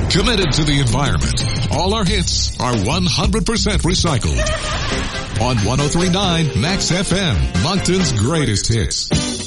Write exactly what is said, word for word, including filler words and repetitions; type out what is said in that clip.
Committed to the environment. All our hits are one hundred percent recycled. On one oh three point nine Max F M, Moncton's greatest hits.